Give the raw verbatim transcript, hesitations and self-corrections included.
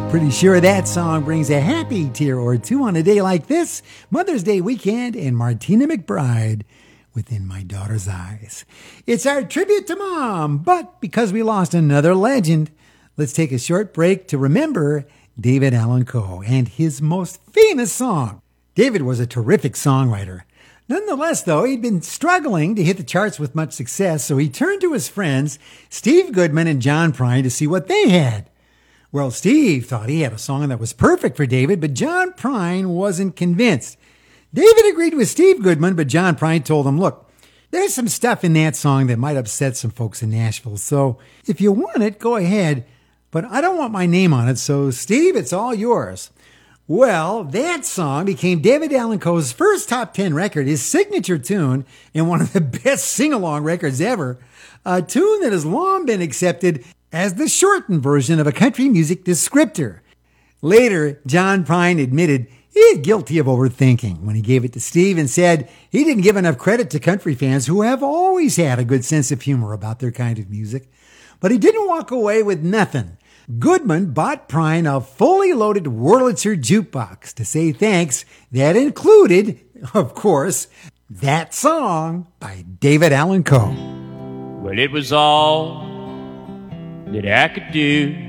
Pretty sure that song brings a happy tear or two on a day like this, Mother's Day weekend, and Martina McBride, Within My Daughter's Eyes. It's our tribute to Mom, but because we lost another legend, let's take a short break to remember David Allan Coe and his most famous song. David was a terrific songwriter. Nonetheless, though, he'd been struggling to hit the charts with much success, so he turned to his friends, Steve Goodman and John Prine, to see what they had. Well, Steve thought he had a song that was perfect for David, but John Prine wasn't convinced. David agreed with Steve Goodman, but John Prine told him, look, there's some stuff in that song that might upset some folks in Nashville, so if you want it, go ahead, but I don't want my name on it, so Steve, it's all yours. Well, that song became David Allan Coe's first top ten record, his signature tune, and one of the best sing-along records ever, a tune that has long been accepted as the shortened version of a country music descriptor. Later, John Prine admitted he's guilty of overthinking when he gave it to Steve and said he didn't give enough credit to country fans who have always had a good sense of humor about their kind of music. But he didn't walk away with nothing. Goodman bought Prine a fully loaded Wurlitzer jukebox to say thanks that included, of course, that song by David Allan Coe. Well, it was all that I could do